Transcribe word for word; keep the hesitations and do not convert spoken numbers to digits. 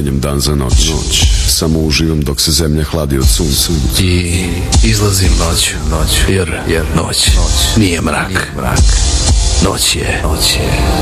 menjam dan za noć. Noć. Samo uživam dok se zemlja hladi od sunca. I izlazim noću, noć, jer, jer noć, noć nije mrak, mrak. Noć je, noć je